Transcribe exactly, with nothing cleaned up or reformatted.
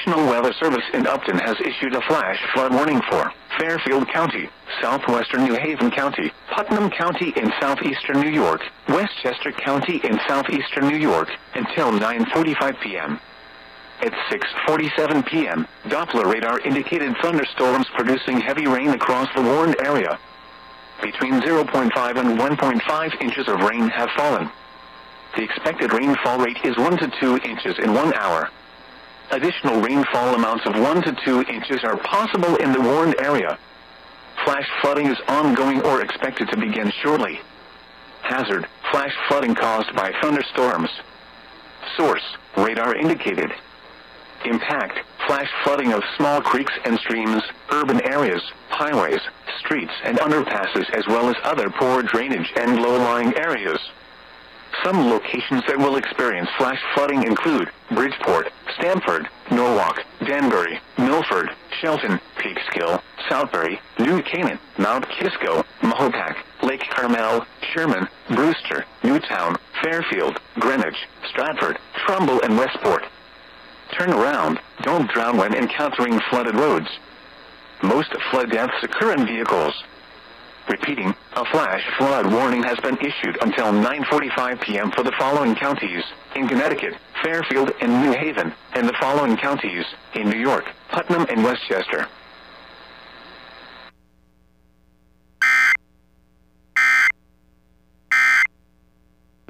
National Weather Service in Upton has issued a flash flood warning for Fairfield County, southwestern New Haven County, Putnam County in southeastern New York, Westchester County in southeastern New York, until nine forty-five p m At six forty-seven p m, Doppler radar indicated thunderstorms producing heavy rain across the warned area. Between zero point five and one point five inches of rain have fallen. The expected rainfall rate is one to two inches in one hour. Additional rainfall amounts of one to two inches are possible in the warned area. Flash flooding is ongoing or expected to begin shortly. Hazard: flash flooding caused by thunderstorms. Source: radar indicated. Impact: flash flooding of small creeks and streams, urban areas, highways, streets and underpasses, as well as other poor drainage and low-lying areas. Some locations that will experience flash flooding include Bridgeport, Stamford, Norwalk, Danbury, Milford, Shelton, Peekskill, Southbury, New Canaan, Mount Kisco, Mahopac, Lake Carmel, Sherman, Brewster, Newtown, Fairfield, Greenwich, Stratford, Trumbull and Westport. Turn around, don't drown when encountering flooded roads. Most flood deaths occur in vehicles. Repeating, a flash flood warning has been issued until nine forty-five p m for the following counties: in Connecticut, Fairfield and New Haven, and the following counties: in New York, Putnam and Westchester.